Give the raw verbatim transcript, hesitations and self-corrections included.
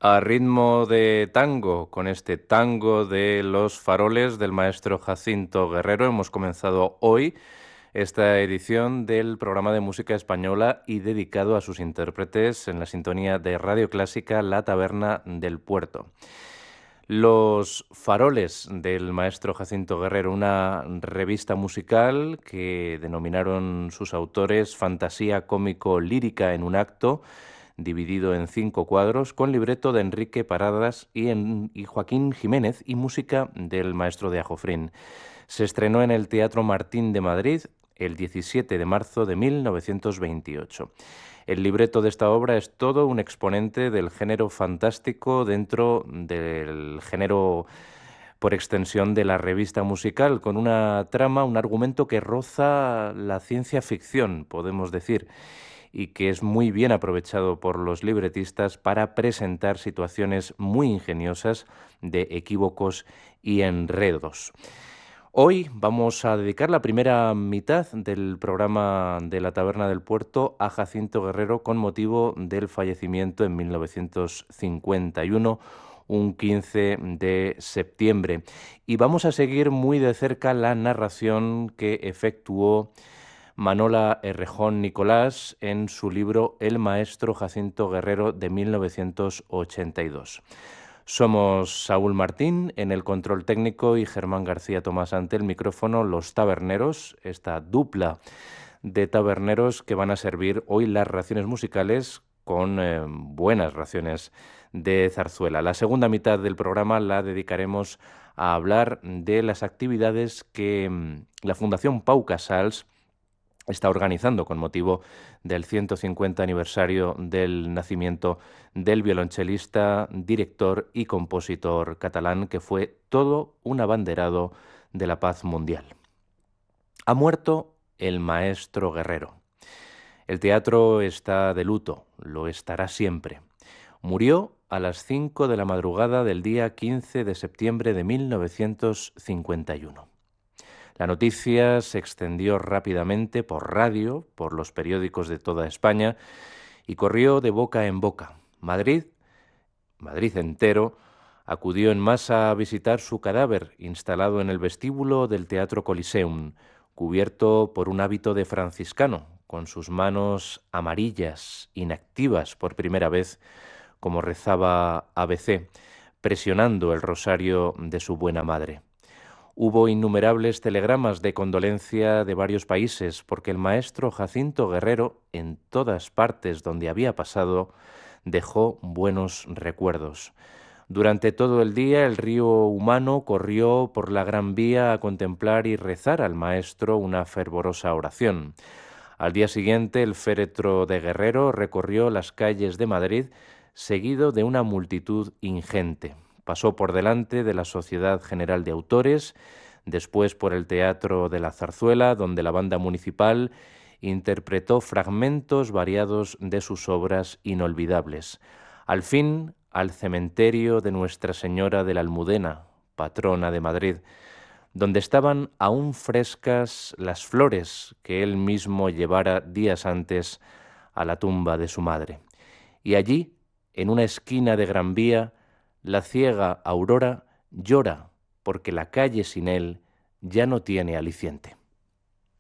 A ritmo de tango, con este tango de Los Faroles del maestro Jacinto Guerrero, hemos comenzado hoy esta edición del programa de música española y dedicado a sus intérpretes en la sintonía de Radio Clásica La Taberna del Puerto. Los Faroles del maestro Jacinto Guerrero, una revista musical que denominaron sus autores Fantasía cómico-lírica en un acto, dividido en cinco cuadros, con libreto de Enrique Paradas y, en, y Joaquín Jiménez y música del maestro de Ajofrín. Se estrenó en el Teatro Martín de Madrid el diecisiete de marzo de mil novecientos veintiocho. El libreto de esta obra es todo un exponente del género fantástico dentro del género por extensión de la revista musical, con una trama, un argumento que roza la ciencia ficción, podemos decir, y que es muy bien aprovechado por los libretistas para presentar situaciones muy ingeniosas de equívocos y enredos. Hoy vamos a dedicar la primera mitad del programa de la Taberna del Puerto a Jacinto Guerrero con motivo del fallecimiento en mil novecientos cincuenta y uno, un quince de septiembre. Y vamos a seguir muy de cerca la narración que efectuó Manola Errejón Nicolás en su libro El maestro Jacinto Guerrero de mil novecientos ochenta y dos. Somos Saúl Martín en el control técnico y Germán García Tomás ante el micrófono, los taberneros, esta dupla de taberneros que van a servir hoy las raciones musicales con eh, buenas raciones de zarzuela. La segunda mitad del programa la dedicaremos a hablar de las actividades que mm, la Fundación Pau Casals está organizando con motivo del ciento cincuenta aniversario del nacimiento del violonchelista, director y compositor catalán que fue todo un abanderado de la paz mundial. Ha muerto el maestro Guerrero. El teatro está de luto, lo estará siempre. Murió a las cinco de la madrugada del día quince de septiembre de mil novecientos cincuenta y uno. La noticia se extendió rápidamente por radio, por los periódicos de toda España, y corrió de boca en boca. Madrid, Madrid entero, acudió en masa a visitar su cadáver, instalado en el vestíbulo del Teatro Coliseum, cubierto por un hábito de franciscano, con sus manos amarillas, inactivas por primera vez, como rezaba A B C, presionando el rosario de su buena madre. Hubo innumerables telegramas de condolencia de varios países porque el maestro Jacinto Guerrero, en todas partes donde había pasado, dejó buenos recuerdos. Durante todo el día el río humano corrió por la Gran Vía a contemplar y rezar al maestro una fervorosa oración. Al día siguiente el féretro de Guerrero recorrió las calles de Madrid seguido de una multitud ingente. Pasó por delante de la Sociedad General de Autores, después por el Teatro de la Zarzuela, donde la banda municipal interpretó fragmentos variados de sus obras inolvidables. Al fin, al cementerio de Nuestra Señora de la Almudena, patrona de Madrid, donde estaban aún frescas las flores que él mismo llevara días antes a la tumba de su madre. Y allí, en una esquina de Gran Vía, la ciega Aurora llora porque la calle sin él ya no tiene aliciente.